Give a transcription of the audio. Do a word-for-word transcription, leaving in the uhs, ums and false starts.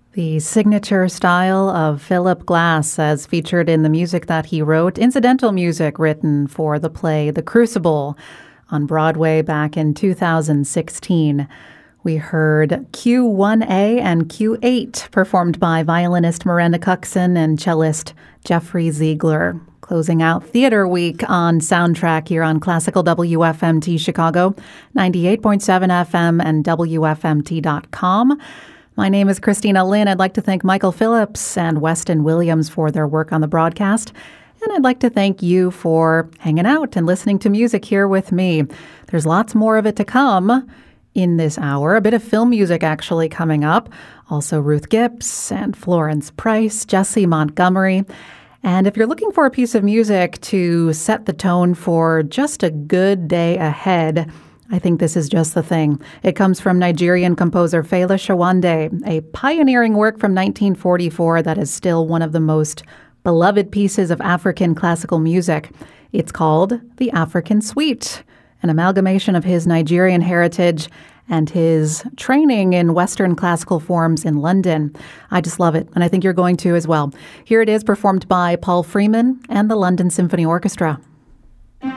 The signature style of Philip Glass as featured in the music that he wrote, incidental music written for the play The Crucible on Broadway back in two thousand sixteen. We heard Q one A and Q eight performed by violinist Miranda Cuxon and cellist Jeffrey Ziegler. Closing out Theater Week on Soundtrack here on Classical W F M T Chicago, ninety-eight point seven F M and W F M T dot com. My name is Christina Lynn. I'd like to thank Michael Phillips and Weston Williams for their work on the broadcast. And I'd like to thank you for hanging out and listening to music here with me. There's lots more of it to come in this hour. A bit of film music actually coming up. Also Ruth Gibbs and Florence Price, Jesse Montgomery. And if you're looking for a piece of music to set the tone for just a good day ahead, I think this is just the thing. It comes from Nigerian composer Fela Shawande, a pioneering work from nineteen forty-four that is still one of the most beloved pieces of African classical music. It's called The African Suite, an amalgamation of his Nigerian heritage and his training in Western classical forms in London. I just love it, and I think you're going to as well. Here it is, performed by Paul Freeman and the London Symphony Orchestra.